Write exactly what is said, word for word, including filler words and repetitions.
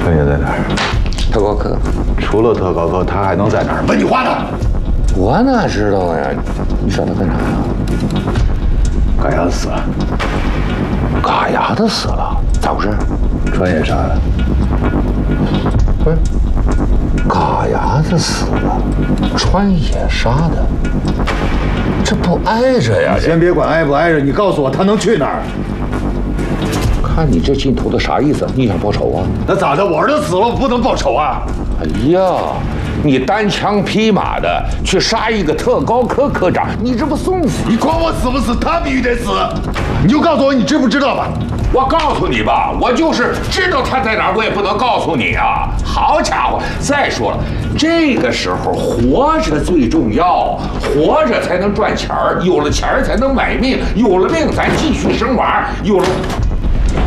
春野在哪儿？ 特高课。 除了特高课，他还能在哪儿？问你话呢？ 我哪知道呀？你找他干啥呀？ 嘎牙死了。 嘎牙子死了？咋回事？ 川野杀的。 不是，嘎牙子死了，川野杀的，这不挨着呀？ 先别管挨不挨着，你告诉我他能去哪儿？ 看你这劲头的啥意思？你想报仇啊？ 那咋的？我儿子死了，我不能报仇啊！ 哎呀，你单枪匹马的去杀一个特高科科长，你这不送死？ 你管我死不死，他必须得死！你就告诉我，你知不知道吧？ 我告诉你吧，我就是知道他在哪儿，我也不能告诉你啊！好家伙，再说了，这个时候活着最重要，活着才能赚钱儿，有了钱儿才能买命，有了命咱继续生娃，有了。